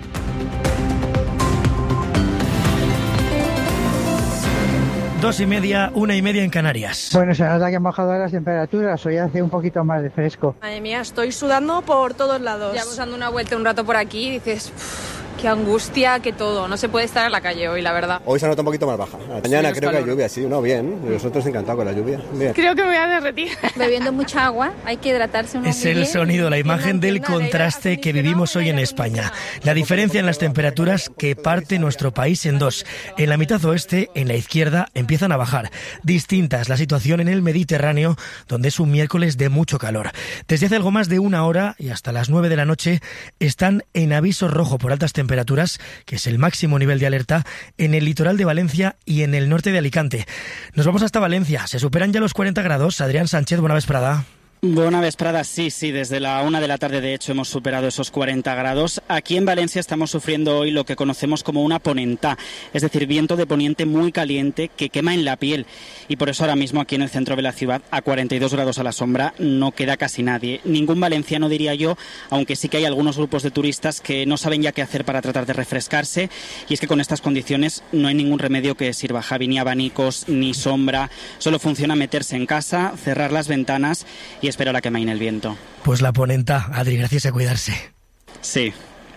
Dos y media, 1:30 en Canarias. Bueno, se nota que han bajado las temperaturas, hoy hace un poquito más de fresco. Madre mía, estoy sudando por todos lados. Llevamos dando una vuelta un rato por aquí y dices, qué angustia, que todo. No se puede estar en la calle hoy, la verdad. Hoy se nota un poquito más baja. Mañana creo que hay lluvia, sí, bien. Nosotros encantados con la lluvia. Bien. Creo que me voy a derretir. Bebiendo mucha agua, hay que hidratarse un poco. Es el sonido, la imagen del contraste que vivimos hoy en España. La diferencia en las temperaturas que parte nuestro país en dos. En la mitad oeste, en la izquierda, empiezan a bajar. Distinta es la situación en el Mediterráneo, donde es un miércoles de mucho calor. Desde hace algo más de 1 hora y hasta las 9 de la noche están en aviso rojo por altas temperaturas, que es el máximo nivel de alerta en el litoral de Valencia y en el norte de Alicante. Nos vamos hasta Valencia. Se superan ya los 40 grados. Adrián Sánchez, buena vesprada. Buena vesprada, sí, desde la 1 de la tarde de hecho hemos superado esos 40 grados. Aquí en Valencia estamos sufriendo hoy lo que conocemos como una ponentá, es decir, viento de poniente muy caliente que quema en la piel y por eso ahora mismo aquí en el centro de la ciudad, a 42 grados a la sombra, no queda casi nadie. Ningún valenciano diría yo, aunque sí que hay algunos grupos de turistas que no saben ya qué hacer para tratar de refrescarse y es que con estas condiciones no hay ningún remedio que sirva, Javi, ni abanicos, ni sombra, solo funciona meterse en casa, cerrar las ventanas y esperar a que amaine el viento. Pues la ponenta, Adri, gracias a cuidarse. Sí.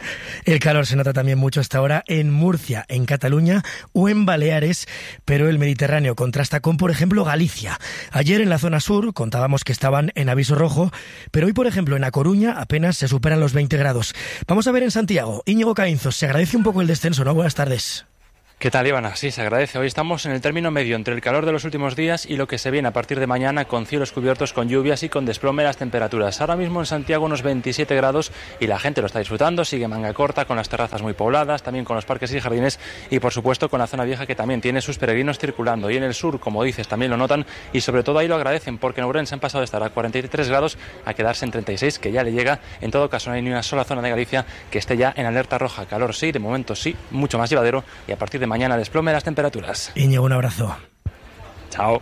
El calor se nota también mucho hasta ahora en Murcia, en Cataluña o en Baleares, pero el Mediterráneo contrasta con, por ejemplo, Galicia. Ayer en la zona sur contábamos que estaban en aviso rojo, pero hoy, por ejemplo, en A Coruña apenas se superan los 20 grados. Vamos a ver en Santiago. Íñigo Caínzos, se agradece un poco el descenso, ¿no? Buenas tardes. ¿Qué tal, Ivana? Sí, se agradece. Hoy estamos en el término medio entre el calor de los últimos días y lo que se viene a partir de mañana, con cielos cubiertos, con lluvias y con desplome de las temperaturas. Ahora mismo en Santiago unos 27 grados y la gente lo está disfrutando, sigue manga corta, con las terrazas muy pobladas, también con los parques y jardines y por supuesto con la zona vieja, que también tiene sus peregrinos circulando. Y en el sur, como dices, también lo notan y sobre todo ahí lo agradecen, porque en Ourense han pasado de estar a 43 grados a quedarse en 36, que ya le llega. En todo caso, no hay ni una sola zona de Galicia que esté ya en alerta roja. Calor sí, de momento sí, mucho más llevadero, y a partir de mañana desplome de las temperaturas. Íñigo, un abrazo. Chao.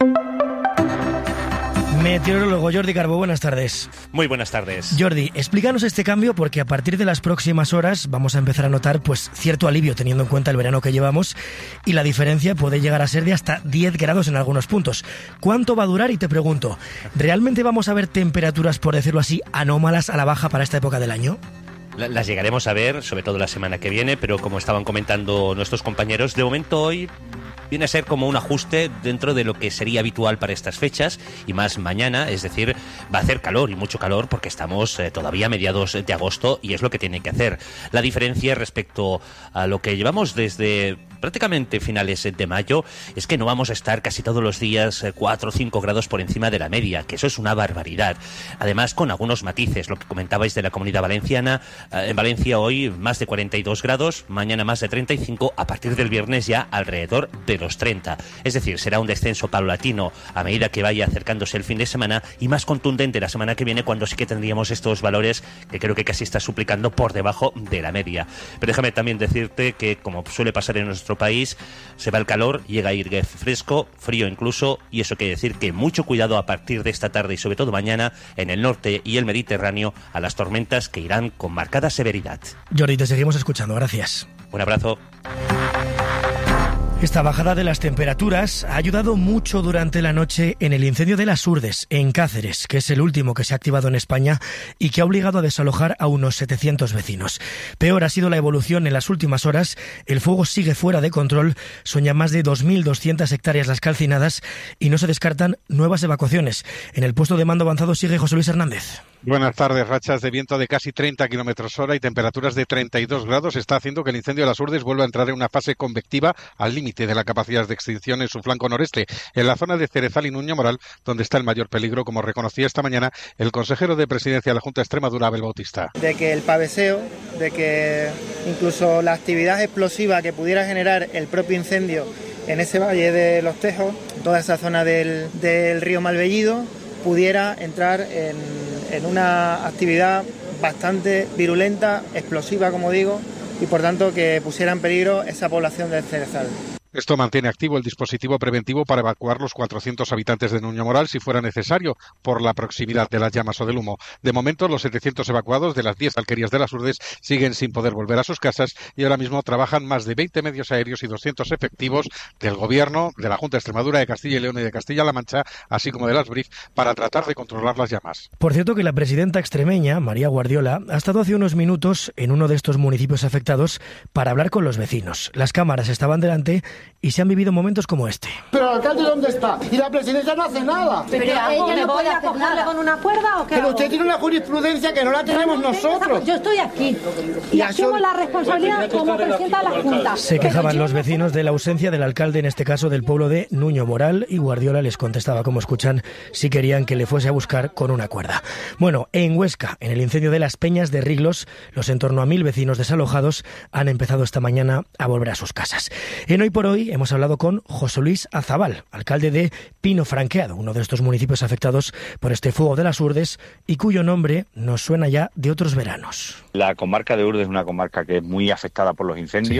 Meteorólogo Jordi Carbó, buenas tardes. Muy buenas tardes. Jordi, explícanos este cambio, porque a partir de las próximas horas vamos a empezar a notar pues cierto alivio teniendo en cuenta el verano que llevamos, y la diferencia puede llegar a ser de hasta 10 grados en algunos puntos. ¿Cuánto va a durar? Y te pregunto, ¿realmente vamos a ver temperaturas, por decirlo así, anómalas a la baja para esta época del año? Las llegaremos a ver, sobre todo la semana que viene, pero como estaban comentando nuestros compañeros, de momento hoy viene a ser como un ajuste dentro de lo que sería habitual para estas fechas, y más mañana, es decir, va a hacer calor, y mucho calor, porque estamos todavía a mediados de agosto, y es lo que tiene que hacer. La diferencia respecto a lo que llevamos desde prácticamente finales de mayo es que no vamos a estar casi todos los días 4 o 5 grados por encima de la media, que eso es una barbaridad. Además, con algunos matices, lo que comentabais de la Comunidad Valenciana. En Valencia hoy más de 42 grados, mañana más de 35, a partir del viernes ya alrededor de los 30. Es decir, será un descenso paulatino a medida que vaya acercándose el fin de semana, y más contundente la semana que viene, cuando sí que tendríamos estos valores que creo que casi está suplicando por debajo de la media. Pero déjame también decirte que, como suele pasar en nuestro país, se va el calor, llega a ir fresco, frío incluso, y eso quiere decir que mucho cuidado a partir de esta tarde y sobre todo mañana en el norte y el Mediterráneo a las tormentas que irán con marcada severidad. Jordi, te seguimos escuchando, gracias. Un abrazo. Esta bajada de las temperaturas ha ayudado mucho durante la noche en el incendio de Las Hurdes, en Cáceres, que es el último que se ha activado en España y que ha obligado a desalojar a unos 700 vecinos. Peor ha sido la evolución en las últimas horas. El fuego sigue fuera de control, son ya más de 2.200 hectáreas las calcinadas y no se descartan nuevas evacuaciones. En el puesto de mando avanzado sigue José Luis Hernández. Buenas tardes. Rachas de viento de casi 30 kilómetros hora y temperaturas de 32 grados está haciendo que el incendio de Las Hurdes vuelva a entrar en una fase convectiva al límite de la capacidad de extinción en su flanco noreste, en la zona de Cerezal y Nuño Moral, donde está el mayor peligro, como reconocía esta mañana el consejero de Presidencia de la Junta de Extremadura, Abel Bautista. De que el paveseo, de que incluso la actividad explosiva que pudiera generar el propio incendio en ese valle de Los Tejos, toda esa zona del río Malvellido, pudiera entrar en una actividad bastante virulenta, explosiva, como digo, y por tanto que pusiera en peligro esa población del Cerezal. Esto mantiene activo el dispositivo preventivo para evacuar los 400 habitantes de Nuño Moral si fuera necesario, por la proximidad de las llamas o del humo. De momento, los 700 evacuados de las 10 alquerías de Las Hurdes siguen sin poder volver a sus casas, y ahora mismo trabajan más de 20 medios aéreos y 200 efectivos del Gobierno, de la Junta de Extremadura, de Castilla y León y de Castilla-La Mancha, así como de las BRIF, para tratar de controlar las llamas. Por cierto, que la presidenta extremeña, María Guardiola, ha estado hace unos minutos en uno de estos municipios afectados para hablar con los vecinos. Las cámaras estaban delante y se han vivido momentos como este. ¿Pero el alcalde dónde está? Y la presidencia no hace nada. ¿Pero ella no puede acogerle con una cuerda o qué? Pero usted tiene una jurisprudencia que no la tenemos nosotros. Yo estoy aquí y asumo la responsabilidad como presidenta de la Junta. Se quejaban los vecinos de la ausencia del alcalde, en este caso del pueblo de Nuño Moral, y Guardiola les contestaba, como escuchan, si querían que le fuese a buscar con una cuerda. Bueno, en Huesca, en el incendio de las Peñas de Riglos, los en torno a 1.000 vecinos desalojados han empezado esta mañana a volver a sus casas. En Hoy por Hoy hemos hablado con José Luis Azabal, alcalde de Pino Franqueado, uno de estos municipios afectados por este fuego de Las Hurdes y cuyo nombre nos suena ya de otros veranos. La comarca de Hurdes es una comarca que es muy afectada por los incendios. Sí.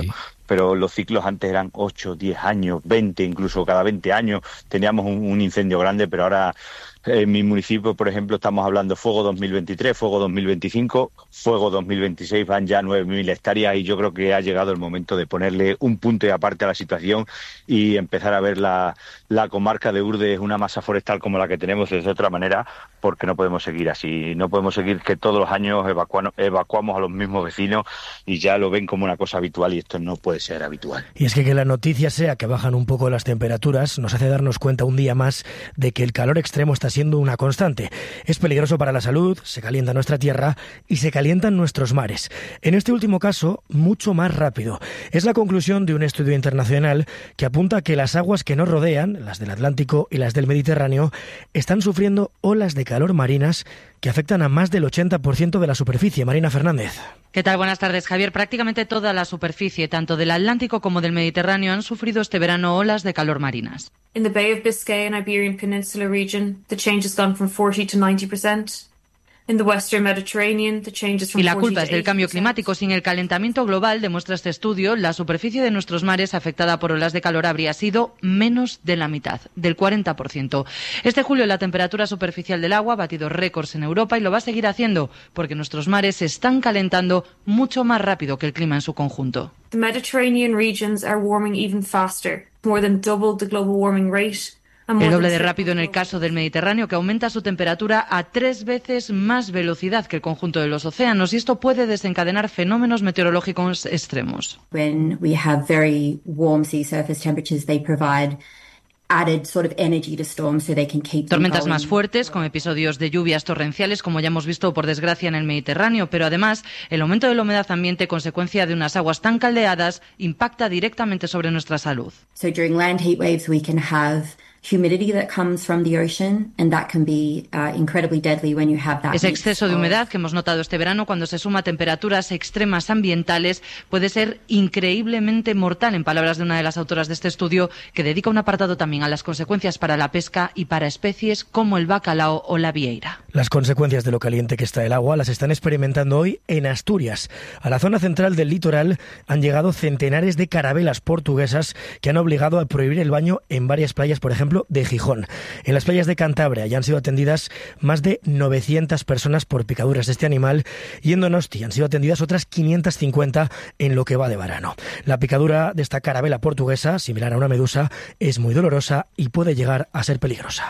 pero los ciclos antes eran 8, 10 años, 20, incluso cada 20 años teníamos un incendio grande, pero ahora en mi municipio, por ejemplo, estamos hablando fuego 2023, fuego 2025, fuego 2026, van ya 9.000 hectáreas y yo creo que ha llegado el momento de ponerle un punto y aparte a la situación y empezar a ver la comarca de Urdes, una masa forestal como la que tenemos, de otra manera, porque no podemos seguir así, no podemos seguir que todos los años evacuamos a los mismos vecinos y ya lo ven como una cosa habitual y esto no puede ser habitual. Y es que la noticia sea que bajan un poco las temperaturas nos hace darnos cuenta un día más de que el calor extremo está siendo una constante. Es peligroso para la salud, se calienta nuestra tierra y se calientan nuestros mares. En este último caso, mucho más rápido. Es la conclusión de un estudio internacional que apunta a que las aguas que nos rodean, las del Atlántico y las del Mediterráneo, están sufriendo olas de calor marinas que afectan a más del 80% de la superficie. Marina Fernández. ¿Qué tal? Buenas tardes, Javier. Prácticamente toda la superficie, tanto del Atlántico como del Mediterráneo, han sufrido este verano olas de calor marinas. In the Bay of Biscay and Iberian Peninsula region, the change has gone from 40 to 90%. In the Western Mediterranean, the change is from 40 to 80%. Y la culpa es del cambio climático. Sin el calentamiento global, demuestra este estudio, la superficie de nuestros mares afectada por olas de calor habría sido menos de la mitad, del 40%. Este julio la temperatura superficial del agua ha batido récords en Europa y lo va a seguir haciendo, porque nuestros mares se están calentando mucho más rápido que el clima en su conjunto. The Mediterranean regions are warming even faster, more than double the global warming rate. El doble de rápido en el caso del Mediterráneo, que aumenta su temperatura a 3 veces más velocidad que el conjunto de los océanos, y esto puede desencadenar fenómenos meteorológicos extremos. When we have very warm sea surface temperatures, they provide added sort of energy to storms so they can keep tormentas más fuertes, con episodios de lluvias torrenciales, como ya hemos visto por desgracia en el Mediterráneo, pero además el aumento de la humedad ambiente, consecuencia de unas aguas tan caldeadas, impacta directamente sobre nuestra salud. So during land heat waves we can have humidity that comes from the ocean, and that can be incredibly deadly when you have that. Ese exceso de humedad que hemos notado este verano, cuando se suma a temperaturas extremas ambientales, puede ser increíblemente mortal, en palabras de una de las autoras de este estudio, que dedica un apartado también a las consecuencias para la pesca y para especies como el bacalao o la vieira. Las consecuencias de lo caliente que está el agua las están experimentando hoy en Asturias. A la zona central del litoral han llegado centenares de carabelas portuguesas que han obligado a prohibir el baño en varias playas, por ejemplo, de Gijón. En las playas de Cantabria ya han sido atendidas más de 900 personas por picaduras de este animal, y en Donosti han sido atendidas otras 550 en lo que va de verano. La picadura de esta carabela portuguesa, similar a una medusa, es muy dolorosa y puede llegar a ser peligrosa.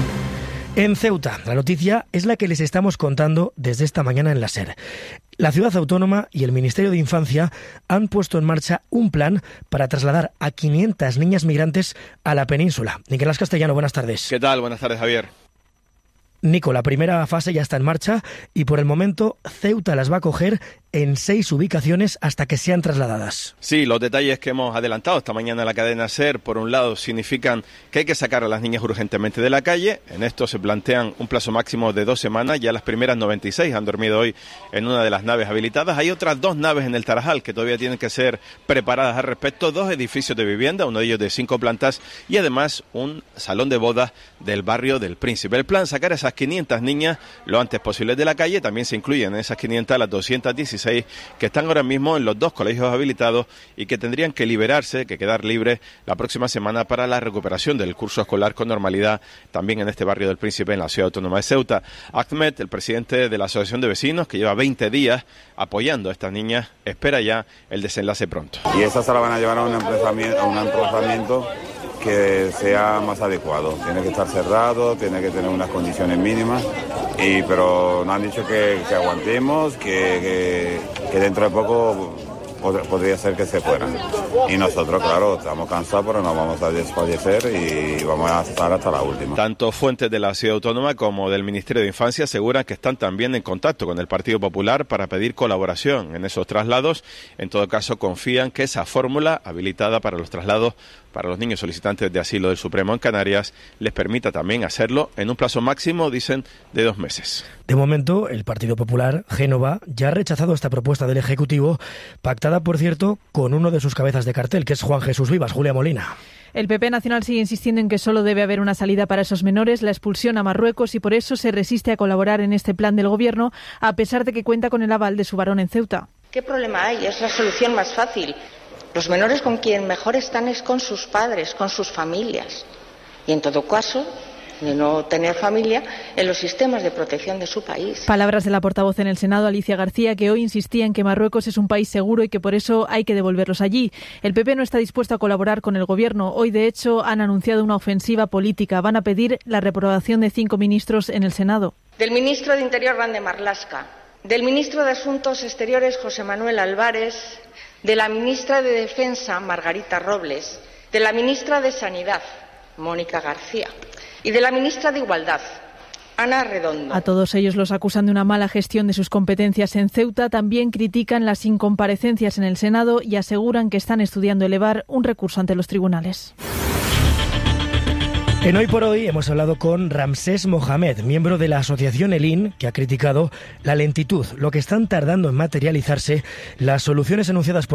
En Ceuta, la noticia es la que les estamos contando desde esta mañana en la SER. La ciudad autónoma y el Ministerio de Infancia han puesto en marcha un plan para trasladar a 500 niñas migrantes a la península. Nicolás Castellano, buenas tardes. ¿Qué tal? Buenas tardes, Javier. Nico, la primera fase ya está en marcha y por el momento Ceuta las va a coger en 6 ubicaciones hasta que sean trasladadas. Sí, los detalles que hemos adelantado esta mañana en la cadena SER, por un lado, significan que hay que sacar a las niñas urgentemente de la calle. En esto se plantean un plazo máximo de 2 semanas. Ya las primeras 96 han dormido hoy en una de las naves habilitadas. Hay otras 2 naves en el Tarajal que todavía tienen que ser preparadas al respecto. 2 edificios de vivienda, uno de ellos de 5 plantas, y además un salón de bodas del barrio del Príncipe. El plan, sacar a esas 500 niñas lo antes posible de la calle. También se incluyen en esas 500 las 216 que están ahora mismo en los 2 colegios habilitados y que tendrían que liberarse, que quedar libres la próxima semana para la recuperación del curso escolar con normalidad, también en este barrio del Príncipe, en la ciudad autónoma de Ceuta. Ahmed, el presidente de la Asociación de Vecinos, que lleva 20 días apoyando a estas niñas, espera ya el desenlace pronto. Y esas se la van a llevar a un emplazamiento que sea más adecuado. Tiene que estar cerrado, tiene que tener unas condiciones mínimas, pero nos han dicho que aguantemos, que dentro de poco podría ser que se fueran. Y nosotros, claro, estamos cansados, pero no vamos a desfallecer y vamos a estar hasta la última. Tanto fuentes de la ciudad autónoma como del Ministerio de Infancia aseguran que están también en contacto con el Partido Popular para pedir colaboración en esos traslados. En todo caso, confían que esa fórmula habilitada para los traslados para los niños solicitantes de asilo del Supremo en Canarias les permita también hacerlo en un plazo máximo, dicen, de 2 meses. De momento, el Partido Popular, Génova, ya ha rechazado esta propuesta del Ejecutivo, pactada, por cierto, con uno de sus cabezas de cartel, que es Juan Jesús Vivas. Julia Molina. El PP nacional sigue insistiendo en que solo debe haber una salida para esos menores, la expulsión a Marruecos, y por eso se resiste a colaborar en este plan del Gobierno, a pesar de que cuenta con el aval de su varón en Ceuta. ¿Qué problema hay? Es la solución más fácil. Los menores con quien mejor están es con sus padres, con sus familias. Y en todo caso, de no tener familia, en los sistemas de protección de su país. Palabras de la portavoz en el Senado, Alicia García, que hoy insistía en que Marruecos es un país seguro y que por eso hay que devolverlos allí. El PP no está dispuesto a colaborar con el Gobierno. Hoy, de hecho, han anunciado una ofensiva política. Van a pedir la reprobación de 5 ministros en el Senado. Del ministro de Interior, Grande Marlaska, del ministro de Asuntos Exteriores, José Manuel Álvarez, de la ministra de Defensa, Margarita Robles, de la ministra de Sanidad, Mónica García, y de la ministra de Igualdad, Ana Redondo. A todos ellos los acusan de una mala gestión de sus competencias en Ceuta. También critican las incomparecencias en el Senado y aseguran que están estudiando elevar un recurso ante los tribunales. En Hoy por Hoy hemos hablado con Ramsés Mohamed, miembro de la asociación ELIN, que ha criticado la lentitud, lo que están tardando en materializarse las soluciones anunciadas por